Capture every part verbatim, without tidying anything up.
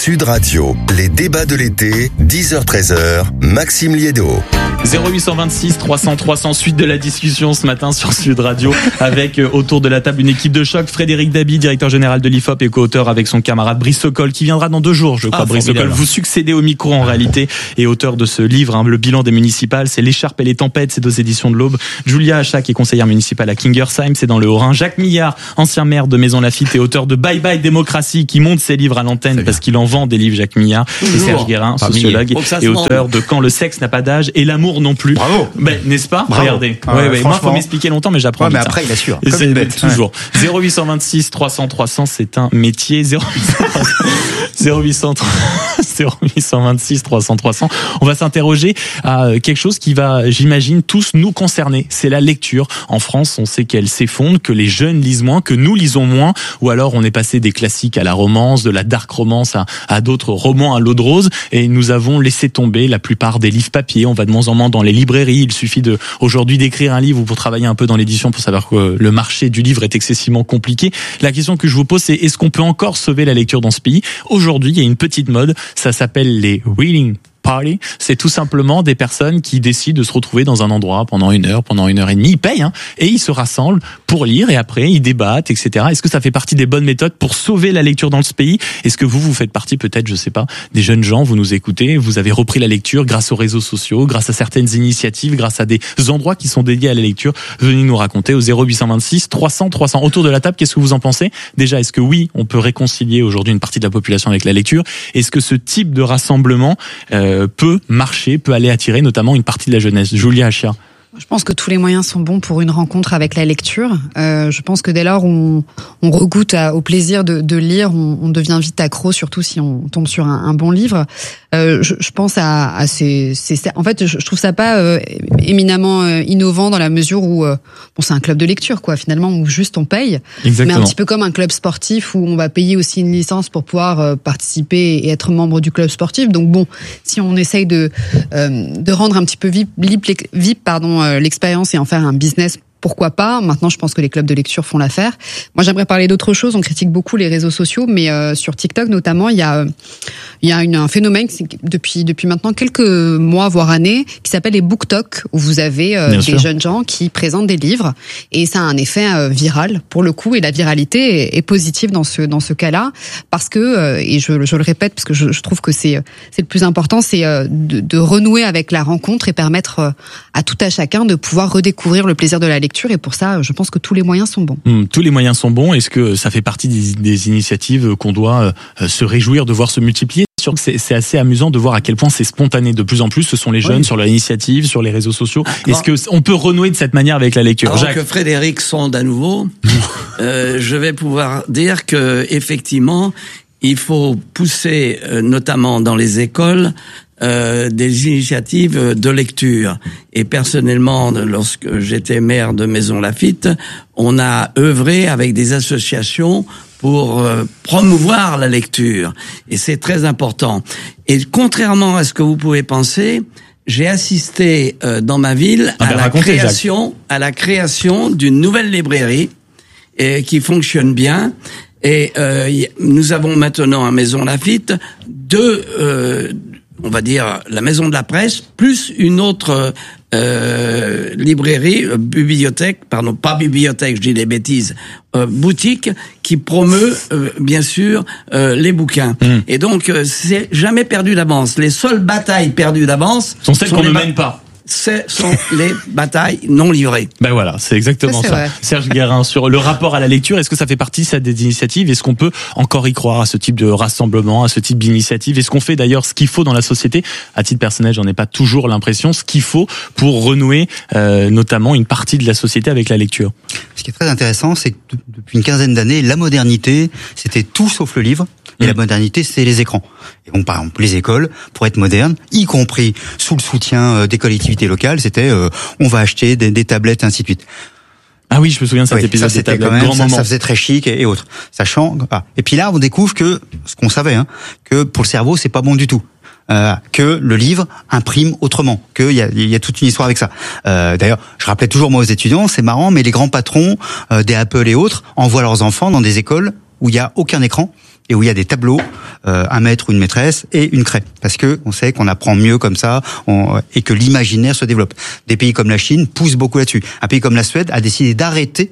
Sud Radio, les débats de l'été, dix heures treize heures, Maxime Liédo. zéro huit cent vingt-six trois cents trois cents, suite de la discussion ce matin sur Sud Radio avec euh, autour de la table une équipe de choc. Frédéric Dabi, directeur général de l'I F O P et co-auteur avec son camarade Brice Sokol qui viendra dans deux jours, je crois. Ah, Brice Sokol, vous succédez au micro en réalité et auteur de ce livre, hein, le bilan des municipales, c'est L'écharpe et les tempêtes, c'est aux éditions de l'Aube. Julia Achat qui est conseillère municipale à Kingersheim, c'est dans le Haut-Rhin. Jacques Millard, ancien maire de Maison Lafitte et auteur de Bye Bye Démocratie, qui monte ses livres à l'antenne parce qu'il en vend des livres, Jacques Millard. Et Serge Guérin, sociologue et auteur de Quand le sexe n'a pas d'âge et l'amour non plus. Bravo. Ben, n'est-ce pas? Bravo. Regardez. Ah, ouais, ouais. Moi, faut m'expliquer longtemps, mais j'apprends ouais, vite. Mais après, il assure. Et c'est bête. toujours. Ouais. zéro huit cent vingt-six trois cents trois cents, c'est un métier. zéro huit cent vingt-six trois cents trois cents. On va s'interroger à quelque chose qui va, j'imagine, tous nous concerner. C'est la lecture. En France, on sait qu'elle s'effondre, que les jeunes lisent moins, que nous lisons moins, ou alors on est passé des classiques à la romance, de la dark romance à, à d'autres romans à l'eau de rose, et nous avons laissé tomber la plupart des livres papier. On va de moins en moins dans les librairies. Il suffit de aujourd'hui d'écrire un livre ou pour travailler un peu dans l'édition pour savoir que le marché du livre est excessivement compliqué. La question que je vous pose, c'est est-ce qu'on peut encore sauver la lecture dans ce pays? Aujourd'hui, il y a une petite mode, ça s'appelle les reading party. C'est tout simplement des personnes qui décident de se retrouver dans un endroit pendant une heure, pendant une heure et demie. Ils payent, hein, et ils se rassemblent pour lire et après ils débattent, et cetera. Est-ce que ça fait partie des bonnes méthodes pour sauver la lecture dans ce pays? Est-ce que vous, vous faites partie peut-être, je sais pas, des jeunes gens, vous nous écoutez, vous avez repris la lecture grâce aux réseaux sociaux, grâce à certaines initiatives, grâce à des endroits qui sont dédiés à la lecture? Venez nous raconter au zéro huit cent vingt-six trois cents trois cents. Autour de la table, qu'est-ce que vous en pensez? Déjà, est-ce que oui, on peut réconcilier aujourd'hui une partie de la population avec la lecture? Est-ce que ce type de rassemblement euh, peut marcher, peut aller attirer notamment une partie de la jeunesse? Julia Achat. Je pense que tous les moyens sont bons pour une rencontre avec la lecture. Euh, je pense que dès lors où on, on regoute à, au plaisir de, de lire, on, on devient vite accro, surtout si on tombe sur un, un bon livre. Euh, je, je pense à, à ces, ces... En fait, je, je trouve ça pas euh, éminemment euh, innovant dans la mesure où euh, bon, c'est un club de lecture, quoi, finalement, où juste on paye. Exactement. Mais un petit peu comme un club sportif où on va payer aussi une licence pour pouvoir euh, participer et être membre du club sportif. Donc bon, si on essaye de euh, de rendre un petit peu V I P, V I P pardon, euh, l'expérience et en faire un business, pourquoi pas? Maintenant, je pense que les clubs de lecture font l'affaire. Moi, j'aimerais parler d'autre chose. On critique beaucoup les réseaux sociaux, mais euh, sur TikTok notamment, il y a il y a une, un phénomène depuis depuis maintenant quelques mois voire années qui s'appelle les BookTok, où vous avez euh, des sûr. jeunes gens qui présentent des livres et ça a un effet euh, viral pour le coup, et la viralité est, est positive dans ce dans ce cas-là parce que euh, et je, je le répète parce que je, je trouve que c'est c'est le plus important, c'est euh, de, de renouer avec la rencontre et permettre euh, à tout à chacun de pouvoir redécouvrir le plaisir de la lecture. Et pour ça, je pense que tous les moyens sont bons. Mmh, tous les moyens sont bons. Est-ce que ça fait partie des, des initiatives qu'on doit euh, se réjouir de voir se multiplier? C'est, c'est assez amusant de voir à quel point c'est spontané. De plus en plus, ce sont les jeunes oui. sur leur initiative, sur les réseaux sociaux. Est-ce que on peut renouer de cette manière avec la lecture? Alors Jacques. Que Frédéric sonde à nouveau, euh, je vais pouvoir dire que effectivement, il faut pousser, euh, notamment dans les écoles, Euh, des initiatives de lecture. Et personnellement, lorsque j'étais maire de Maison Lafitte, on a œuvré avec des associations pour euh, promouvoir la lecture. Et c'est très important. Et contrairement à ce que vous pouvez penser, j'ai assisté euh, dans ma ville ah ben à la création, Jacques. à la création d'une nouvelle librairie et qui fonctionne bien. Et euh, nous avons maintenant à Maison Lafitte deux euh, on va dire la Maison de la Presse, plus une autre euh, librairie, euh, bibliothèque, pardon, pas bibliothèque, je dis des bêtises, euh, boutique, qui promeut, euh, bien sûr, euh, les bouquins. Mmh. Et donc, euh, c'est jamais perdu d'avance. Les seules batailles perdues d'avance sont celles qu'on ne mène pas. Ce sont les batailles non livrées. Ben voilà, c'est exactement ça. ça. Serge Guérin, sur le rapport à la lecture, est-ce que ça fait partie ça, des initiatives? Est-ce qu'on peut encore y croire à ce type de rassemblement, à ce type d'initiative? Est-ce qu'on fait d'ailleurs ce qu'il faut dans la société? À titre personnel, j'en ai pas toujours l'impression, ce qu'il faut pour renouer euh, notamment une partie de la société avec la lecture. Ce qui est très intéressant, c'est que depuis une quinzaine d'années, la modernité, c'était tout sauf le livre. Et mmh. la modernité, c'est les écrans. Et bon, par exemple, les écoles, pour être modernes, y compris sous le soutien des collectivités locales, c'était euh, on va acheter des, des tablettes, ainsi de suite. Ah oui, je me souviens de cet oui, épisode ça, des tablettes, quand même, grand ça, moment. Ça faisait très chic et, et autres. Sachant, ah. Et puis là, on découvre que, ce qu'on savait, hein, que pour le cerveau, c'est pas bon du tout. Euh, que le livre imprime autrement, qu'il y a, il y a toute une histoire avec ça. Euh, d'ailleurs, je rappelais toujours moi aux étudiants, c'est marrant, mais les grands patrons euh, des Apple et autres envoient leurs enfants dans des écoles où il y a aucun écran, et où il y a des tableaux, euh, un maître ou une maîtresse et une craie, parce que on sait qu'on apprend mieux comme ça on, et que l'imaginaire se développe. Des pays comme la Chine poussent beaucoup là-dessus. Un pays comme la Suède a décidé d'arrêter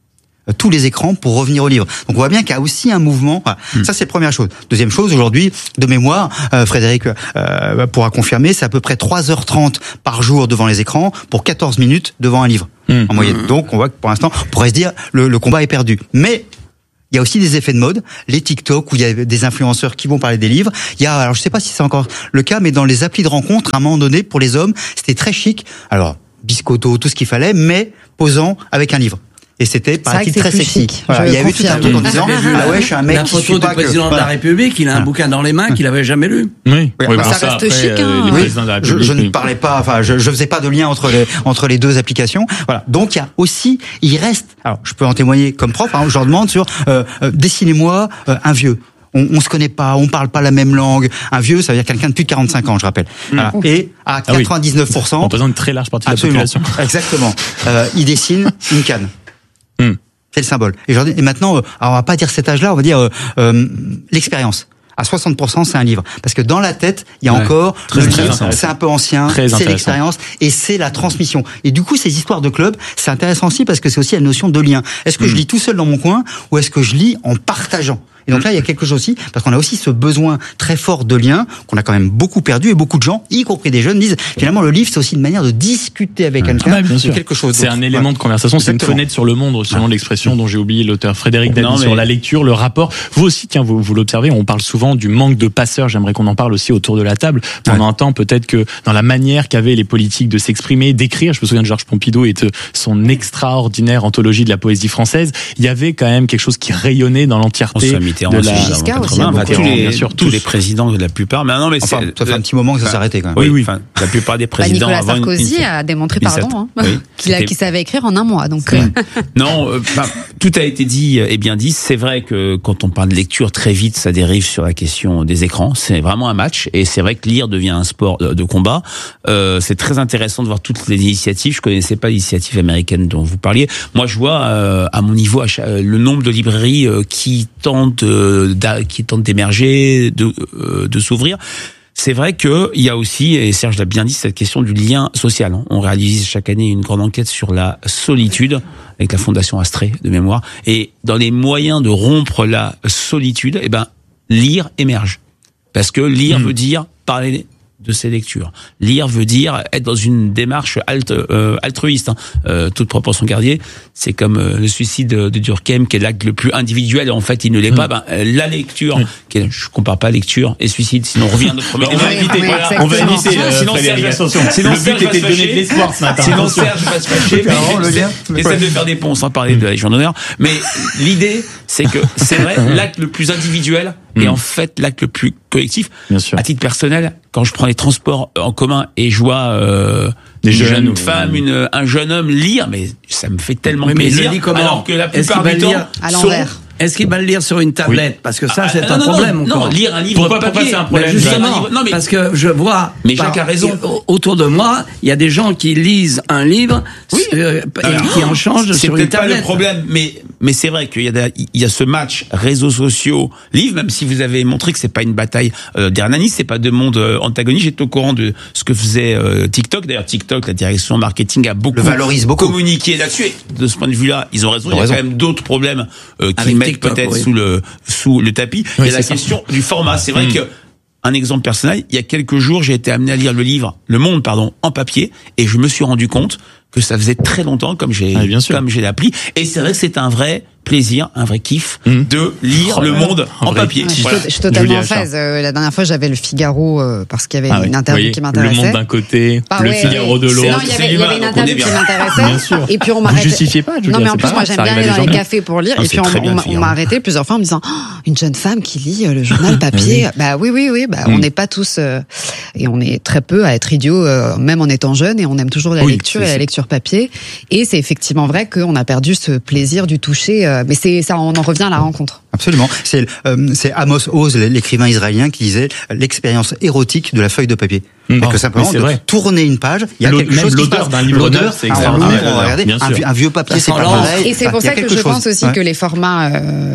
tous les écrans pour revenir au livre. Donc on voit bien qu'il y a aussi un mouvement. Voilà. Mmh. Ça c'est la première chose. Deuxième chose, aujourd'hui, de mémoire, euh, Frédéric euh, pourra confirmer, c'est à peu près trois heures trente par jour devant les écrans pour quatorze minutes devant un livre mmh. en moyenne. Donc on voit que pour l'instant, on pourrait se dire le, le combat est perdu. Mais il y a aussi des effets de mode, les TikTok où il y a des influenceurs qui vont parler des livres. Il y a, alors je sais pas si c'est encore le cas, mais dans les applis de rencontre, à un moment donné, pour les hommes, c'était très chic. Alors biscotto, tout ce qu'il fallait, mais posant avec un livre. Et c'était, paraît-il, très sexy. Voilà. Il y a eu tout un truc en disant, ah ouais, je suis un mec la qui photo suit du pas président que... de la République, il a un voilà. bouquin dans les mains qu'il avait jamais lu. Oui, oui, oui bon, ça, ça reste après, chic, hein. Euh, les oui. présidents de la République. Je, je ne parlais pas, enfin, je, je faisais pas de lien entre les, entre les deux applications. Voilà. Donc, il y a aussi, il reste, alors, je peux en témoigner comme prof, hein, je leur demande sur, euh, euh, dessinez-moi euh, un vieux. On, on se connaît pas, on parle pas la même langue. Un vieux, ça veut dire quelqu'un de plus de quarante-cinq ans, je rappelle. Mmh. Voilà. Et à quatre-vingt-dix-neuf pour cent. Ah oui. On présente une très large partie absolument, de la population. Exactement. Euh, il dessine une canne. Mmh. C'est le symbole. Et, et maintenant, euh, alors on va pas dire cet âge-là, on va dire euh, euh, l'expérience. À soixante pour cent, c'est un livre. Parce que dans la tête, il y a ouais, encore le livre, c'est un peu ancien, c'est l'expérience et c'est la transmission. Et du coup, ces histoires de club, c'est intéressant aussi parce que c'est aussi la notion de lien. Est-ce que mmh. je lis tout seul dans mon coin ou est-ce que je lis en partageant ? Et donc là, il y a quelque chose aussi, parce qu'on a aussi ce besoin très fort de lien, qu'on a quand même beaucoup perdu, et beaucoup de gens, y compris des jeunes, disent, finalement, le livre, c'est aussi une manière de discuter avec ouais. quelqu'un, ah bah, c'est quelque chose. C'est un élément ouais. de conversation, c'est Exactement. Une fenêtre sur le monde, selon ouais. l'expression dont j'ai oublié l'auteur Frédéric Dabi mais... sur la lecture, le rapport. Vous aussi, tiens, vous, vous l'observez, on parle souvent du manque de passeurs, j'aimerais qu'on en parle aussi autour de la table. Pendant ouais. un temps, peut-être que dans la manière qu'avaient les politiques de s'exprimer, d'écrire, je me souviens de Georges Pompidou et de son extraordinaire anthologie de la poésie française, il y avait quand même quelque chose qui rayonnait dans l'entièreté de la... Aussi, enfin, tous les, bien sûr, tous, tous les présidents, la plupart. Mais non, mais enfin, ça fait un petit moment que ça s'est arrêté quand même. Oui, oui. Enfin, la plupart des présidents. Bah, Nicolas Sarkozy une, a démontré, pardon, hein, oui, qu'il, a, qu'il savait écrire en un mois. Donc. non, euh, bah, tout a été dit et bien dit. C'est vrai que quand on parle de lecture, très vite, ça dérive sur la question des écrans. C'est vraiment un match, et c'est vrai que lire devient un sport de, de combat. Euh, c'est très intéressant de voir toutes les initiatives. Je connaissais pas l'initiative américaine dont vous parliez. Moi, je vois euh, à mon niveau le nombre de librairies euh, qui tentent euh, qui tentent d'émerger, de, euh, de s'ouvrir. C'est vrai que il y a aussi, et Serge l'a bien dit, cette question du lien social. On réalise chaque année une grande enquête sur la solitude avec la Fondation Astrée de mémoire. Et dans les moyens de rompre la solitude, eh ben, lire émerge. Parce que lire mmh. veut dire parler de ses lectures. Lire veut dire être dans une démarche alt, euh, altruiste. Hein. Euh, toute proportion gardée, c'est comme euh, le suicide de Durkheim, qui est l'acte le plus individuel, et en fait il ne l'est mmh. pas. Ben, euh, la lecture, mmh. qui est, je compare pas lecture et suicide, sinon on revient à notre premier. on va éviter, oui, voilà, on va éviter. Euh, sinon Serge, attention. Sinon le but était de donner de l'espoir ce matin. Sinon Serge va se fâcher. J'essaie de faire des ponts sans parler de la Légion d'honneur. Mais l'idée, c'est que c'est vrai, l'acte le plus individuel mmh. est en fait l'acte le plus collectif. Bien sûr. À titre personnel, quand je prends les transports en commun et je vois euh, des une jeunes jeune femme, ouais. une, un jeune homme lire, mais ça me fait tellement oui, plaisir. Comment alors que la plupart du temps, à l'envers. Est-ce qu'il va le lire sur une tablette oui. Parce que ça, ah, c'est ah, un non, problème. Non, encore. non, lire un livre pourquoi, papier. Pourquoi c'est un problème mais justement, non, mais, parce que je vois. Mais Jacques a raison. Autour de moi, il y a des gens qui lisent un livre oui. euh, Alors, et qui en changent sur une tablette. C'est peut-être pas le problème, mais mais c'est vrai qu'il y a il y a ce match réseaux sociaux livres. Même si vous avez montré que c'est pas une bataille euh, d'Hernanis, c'est pas de monde euh, antagoniste. J'étais au courant de ce que faisait euh, TikTok. D'ailleurs, TikTok, la direction marketing a beaucoup, le valorise beaucoup. communiqué là-dessus. Et de ce point de vue-là, ils ont raison. Ils ont il y a raison. Quand même d'autres problèmes euh, qui mettent TikTok, peut-être oui. sous le sous le tapis. Oui, il y a la question ça. du format. C'est vrai mmh. que un exemple personnel, il y a quelques jours, j'ai été amené à lire le livre Le Monde, pardon, en papier, et je me suis rendu compte que ça faisait très longtemps, comme j'ai, ah, comme j'ai appris. Et c'est vrai que c'est un vrai plaisir, un vrai kiff mmh. de lire oh, Le Monde en papier. Ouais, voilà. Je suis totalement en phase. Euh, la dernière fois, j'avais le Figaro euh, parce qu'il y avait ah, une oui. interview oui. qui m'intéressait. Le Monde d'un côté, ah, le ouais, Figaro ouais. de l'autre. Non, il y avait, il y avait une interview qui m'intéressait. Bien sûr. Et puis on m'arrêtait. Vous justifiez pas, Julia. Non, mais en plus, moi, j'aime bien aller dans les cafés pour lire. Et puis on m'a arrêté plusieurs fois en me disant, une jeune femme qui lit le journal papier. Bah oui, oui, oui. Bah on n'est pas tous et on est très peu à être idiots, même en étant jeune. Et on aime toujours la lecture et la lecture papier. Et c'est effectivement vrai qu'on a perdu ce plaisir du toucher. Mais c'est ça, on en revient à la rencontre. Absolument. C'est, euh, c'est Amos Oz, l'écrivain israélien, qui disait l'expérience érotique de la feuille de papier. Mmh. Et que simplement, de vrai. tourner une page, il y a quelque chose qui se passe. D'un livre l'odeur, c'est extraordinaire. Regardez, un, un vieux papier, c'est pas pareil. Et c'est pour ça que je pense aussi que les formats... Euh,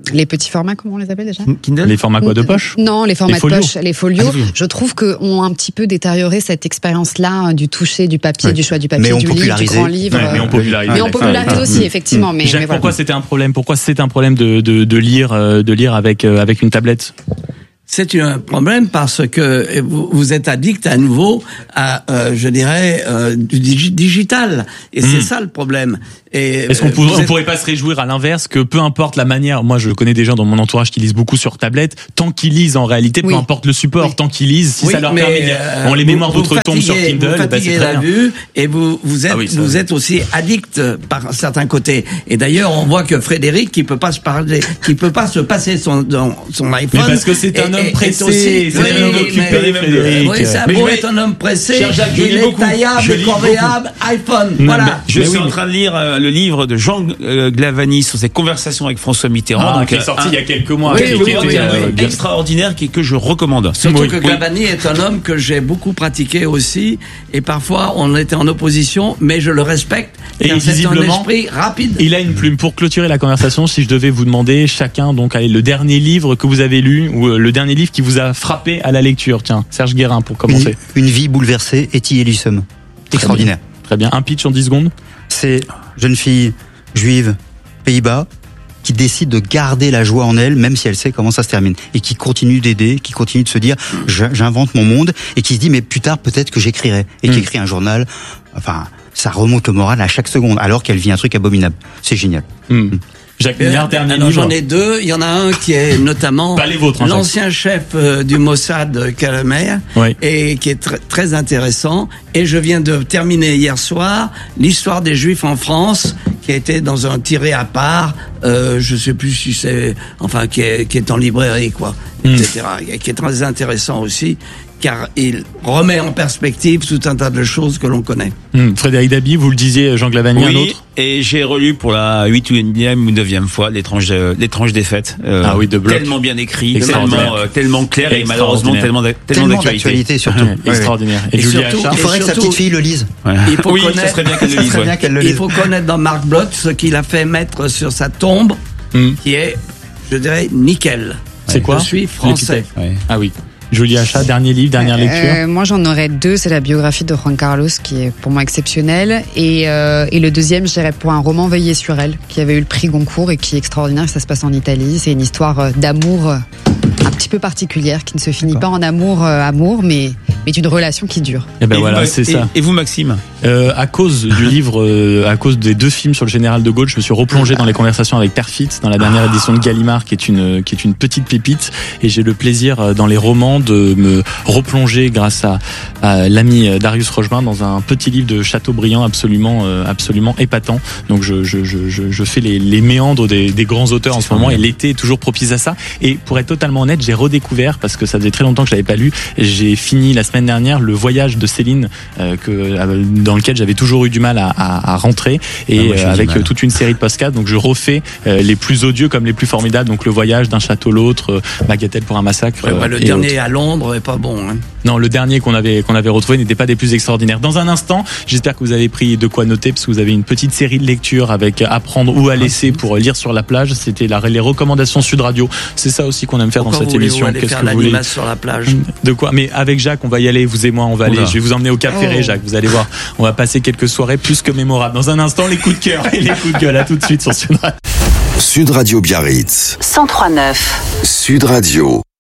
les petits formats, comment on les appelle déjà? Kindle. Les formats quoi de poche? Non, les formats Les de folios. poche, les folios. Ah, oui. Je trouve qu'on a un petit peu détérioré cette expérience-là du toucher, du papier, Oui. du choix du papier, Mais on du livre, du popularisait. grand livre. Ouais, mais on popularise. Mais on popularise aussi, effectivement. Mais, Jacques, mais voilà. pourquoi c'était un problème? Pourquoi c'est un problème de, de, de lire, euh, de lire avec, euh, avec une tablette? C'est un problème parce que vous, vous êtes addict à nouveau à, euh, je dirais, euh, du digi- digital. Et c'est Mm. ça le problème. Et Est-ce qu'on euh, pourrait, vous on êtes- pourrait pas se réjouir à l'inverse que peu importe la manière, moi je connais des gens dans mon entourage qui lisent beaucoup sur tablette, tant qu'ils lisent en réalité, Oui. peu importe le support, Oui. tant qu'ils lisent, si Oui, ça leur mais, permet, de- euh, bon, les vous- mémoires vous d'outre-tombe sur fatiguez- Kindle, vous bah, c'est fatiguez très la bien. vue et vous vous êtes Ah oui, ça, vous oui. êtes aussi addict par un certain côté. Et d'ailleurs, on voit que Frédéric, qui peut pas se parler, qui peut pas se passer son dans son iPhone. Mais parce que c'est un est- homme est pressé, aussi- c'est un homme mais- occupé, mais- Frédéric. Oui, ça Mais beau je vais- être un homme pressé. Cher Jacques, je il lis est beaucoup. taillable, Je lis corvéable, iPhone. Non, Voilà. Je Mais suis oui. en train de lire euh, le livre de Jean euh, Glavany sur ses conversations avec François Mitterrand. Ah, donc, qui est euh, sorti un- il y a quelques mois. Oui, qui- oui, qui oui, était, oui, euh, oui. bien- extraordinaire qui que je recommande. Surtout Oui, que oui. Glavany est un homme que j'ai beaucoup pratiqué aussi, et parfois on était en opposition, mais je le respecte. Et car c'est un visiblement, esprit rapide. Il a une plume. Pour clôturer la conversation, si je devais vous demander chacun, donc, allez, le dernier livre que vous avez lu ou euh, le dernier livre qui vous a frappé à la lecture. Tiens, Serge Guérin pour Une, commencer. une vie bouleversée, Etty Ellison. Extraordinaire. Très bien. Un pitch en dix secondes. C'est jeune fille juive, Pays-Bas, qui décide de garder la joie en elle, même si elle sait comment ça se termine, et qui continue d'aider, qui continue de se dire je- j'invente mon monde, et qui se dit mais plus tard peut-être que j'écrirai, et qui Mm. écrit un journal. Enfin, ça remonte le moral à chaque seconde, alors qu'elle vit un truc abominable. C'est génial. Hmm. Jacques Millard, Euh, dernier alors, livre. j'en ai deux. Il y en a un qui est notamment Pas les vôtres, hein, Jacques. l'ancien chef euh, du Mossad, Kalamer, Oui. et qui est tr- très intéressant. Et je viens de terminer hier soir l'histoire des Juifs en France, qui a été dans un tiré à part. Euh, je sais plus si c'est, enfin, qui est, qui est en librairie, quoi, Mm. et cetera. Et qui est très intéressant aussi, car il remet en perspective tout un tas de choses que l'on connaît. Hmm. Frédéric Dabi, vous le disiez, Jean Glavany, un Oui, autre. et j'ai relu pour la huitième ou neuvième fois l'étrange euh, l'étrange défaite. Euh, Ah oui, de Bloch. tellement bien écrit, Extraordinaire. tellement euh, tellement clair et malheureusement Extraordinaire. tellement d'a- tellement Tellement d'actualité. d'actualité surtout. Ouais, Ouais, ouais. extraordinaire. Et, Et Julia surtout- Achard. Il faudrait Et que sa surtout- petite fille le lise. Ouais. Il faut oui, ça connaître- serait bien qu'elle le Ça lise. serait ouais. bien qu'elle le Il lise. faut connaître dans Marc Bloch ce qu'il a fait mettre sur sa tombe, Hmm. qui est, je dirais, nickel. C'est quoi? Je suis français. Ouais. Ah oui. Julia Achard, dernier livre, dernière lecture. Euh, moi, j'en aurais deux. C'est la biographie de Juan Carlos, qui est pour moi exceptionnelle. Et, euh, et le deuxième, je dirais pour un roman Veillé sur elle, qui avait eu le prix Goncourt et qui est extraordinaire. Ça se passe en Italie. C'est une histoire euh, d'amour euh, un petit peu particulière, qui ne se finit pas en amour, euh, amour, mais, mais d'une relation qui dure. Et ben Et voilà, vous, c'est et- ça. Et vous, Maxime? Euh, à cause du livre, euh, à cause des deux films sur le général de Gaulle, je me suis replongé dans les conversations avec Perfit dans la dernière édition de Gallimard, qui est une qui est une petite pépite, et j'ai le plaisir euh, dans les romans de me replonger grâce à, à l'ami Darius Rochebain dans un petit livre de Chateaubriand absolument euh, absolument épatant. Donc je je je je, je fais les, les méandres des, des grands auteurs en ce moment, et l'été est toujours propice à ça. Et pour être totalement honnête, j'ai redécouvert, parce que ça faisait très longtemps que je l'avais pas lu, j'ai fini la semaine dernière Le Voyage de Céline, euh, que euh, dans lequel j'avais toujours eu du mal à, à, à rentrer, et Ah, moi, j'ai euh, eu du avec mal. euh, toute une série de podcasts. Donc je refais euh, les plus odieux comme les plus formidables. Donc Le Voyage d'un château l'autre, euh, Bagatelle pour un massacre. Ouais, euh, ouais, le et dernier autres. à Londres est pas bon. Hein. Non, le dernier qu'on avait qu'on avait retrouvé n'était pas des plus extraordinaires. Dans un instant, j'espère que vous avez pris de quoi noter, parce que vous avez une petite série de lectures avec Apprendre ou à laisser pour lire sur la plage. C'était la, les recommandations Sud Radio. C'est ça aussi qu'on aime faire Pourquoi dans cette voulez-vous émission. aller Qu'est-ce faire que vous voulez? l'animasse sur la plage? De quoi? Mais avec Jacques, on va y aller, vous et moi, on va aller. Oula. Je vais vous emmener au Cap Ferré, Oh. Jacques. Vous allez voir, on va passer quelques soirées plus que mémorables. Dans un instant, les coups de cœur et les coups de gueule. À tout de suite sur Sud Radio. Sud Radio Biarritz. cent trois neuf. Sud Radio.